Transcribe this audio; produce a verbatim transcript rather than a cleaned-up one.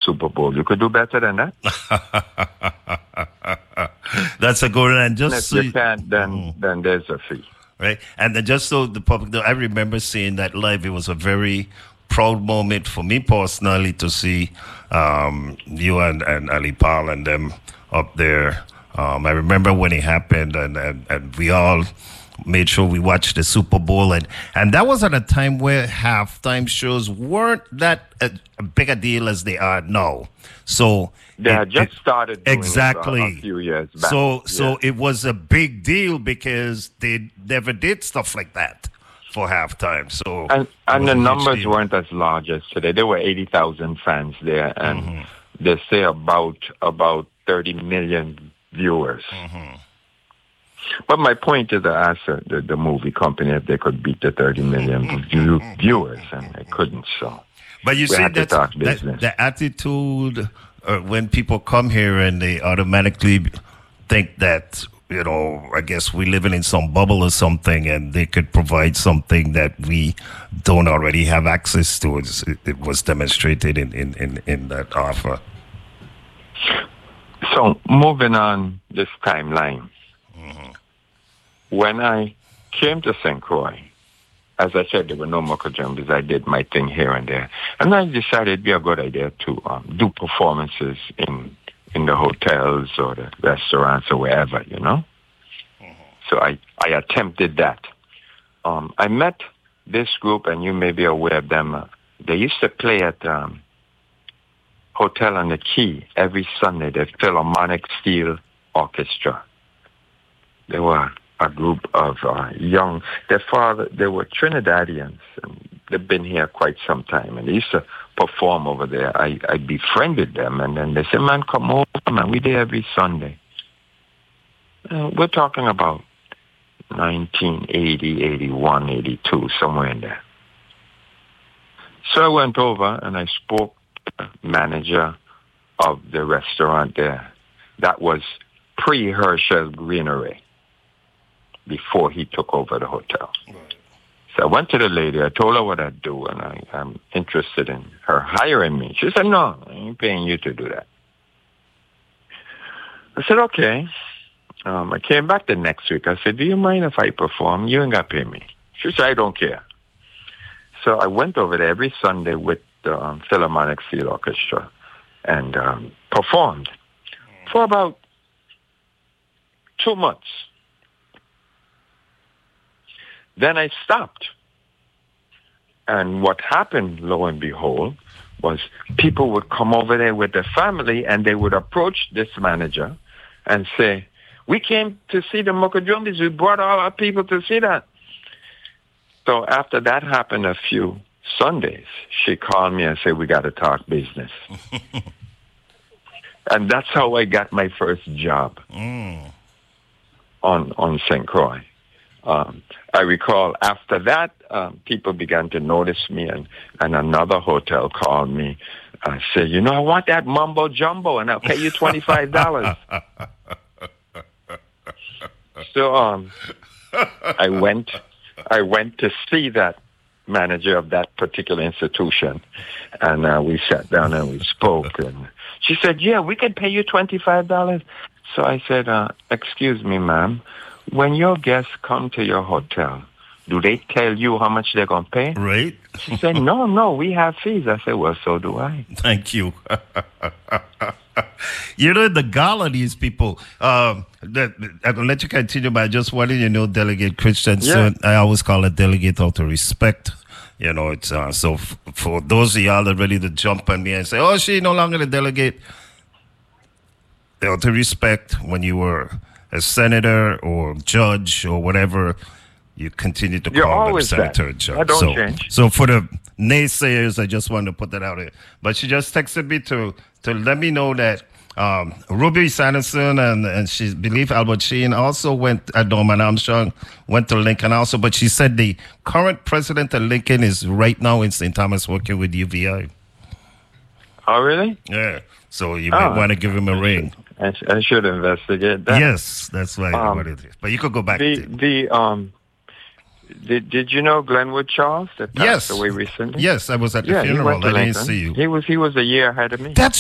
Super Bowl. You could do better than that. That's a good one. And just if so you can't, then mm-hmm. then there's a fee. Right. And then just so the public know, I remember seeing that live. It was a very proud moment for me personally to see um, you and, and Ali Pal and them up there. Um, I remember when it happened, and, and, and we all made sure we watched the Super Bowl. And, and that was at a time where halftime shows weren't that a, a big a deal as they are now. So they had just it, started doing exactly it a, a few years back. So, so yeah. it was a big deal because they never did stuff like that for halftime. So and, and the numbers weren't as large as today. There were eighty thousand fans there, and mm-hmm. they say about about thirty million viewers. Mm-hmm. But my point is to ask the, the movie company if they could beat the thirty million view, viewers, and they couldn't. So, but you we see had that, that the attitude uh, when people come here and they automatically think that, you know, I guess we're living in some bubble or something, and they could provide something that we don't already have access to. It, it was demonstrated in, in, in, in that offer. So, moving on this timeline. Mm-hmm. When I came to Saint Croix, as I said, there were no Muckajumbos. I did my thing here and there. And I decided it'd be a good idea to um, do performances in in the hotels or the restaurants or wherever, you know. Mm-hmm. So I, I attempted that. Um, I met this group, and you may be aware of them. Uh, they used to play at um, Hotel on the Key every Sunday, the Philharmonic Steel Orchestra. They were a group of uh, young, their father, they were Trinidadians, and they've been here quite some time, and they used to perform over there. I, I befriended them, and then they said, man, come over, man, we there every Sunday. Uh, we're talking about nineteen eighty, eighty-one, eighty-two, somewhere in there. So I went over, and I spoke to the manager of the restaurant there. That was pre-Herschel Greenery, before he took over the hotel. Right. So I went to the lady. I told her what I'd do, and I, I'm interested in her hiring me. She said, no, I ain't paying you to do that. I said, okay. Um, I came back the next week. I said, do you mind if I perform? You ain't got to pay me. She said, I don't care. So I went over there every Sunday with the um, Philharmonic Steel Orchestra and um, performed for about two months. Then I stopped. And what happened, lo and behold, was people would come over there with their family, and they would approach this manager and say, we came to see the Muckajumbos. We brought all our people to see that. So after that happened a few Sundays, she called me and said, we got to talk business. And that's how I got my first job mm. on, on Saint Croix. Um, I recall after that, um, people began to notice me, and, and another hotel called me and said, you know, I want that mumbo jumbo, and I'll pay you twenty-five dollars. So um, I went, I went to see that manager of that particular institution, and uh, we sat down and we spoke, and she said, yeah, we can pay you twenty-five dollars. So I said, uh, excuse me, ma'am, when your guests come to your hotel, do they tell you how much they're going to pay? Right. She said, no, no, we have fees. I said, well, so do I. Thank you. You know, the gall of these people, um, that, I'm going to let you continue, but I just wanted you to know, Delegate Christensen, yeah. I always call a delegate out of respect. You know, it's uh, so f- for those of y'all that are ready to jump on me and say, oh, she no longer the delegate, out of respect, when you were a senator or judge or whatever, you continue to You're call them senator that. and judge. I don't so, change. So for the naysayers, I just wanted to put that out there. But she just texted me to to let me know that um, Ruby Sanderson and and she believe Albert Sheen also went. Uh, Norman Armstrong went to Lincoln also, but she said the current president of Lincoln is right now in Saint Thomas working with U V I. Oh, really? Yeah. So you oh. might want to give him a ring. I, sh- I should investigate that. Yes, that's right. Um, what it is. But you could go back the, to the um. Did Did you know Glenwood Charles that passed yes. away recently? Yes, I was at the yeah, funeral. He went to I Lincoln. didn't see you. He was he was a year ahead of me. That's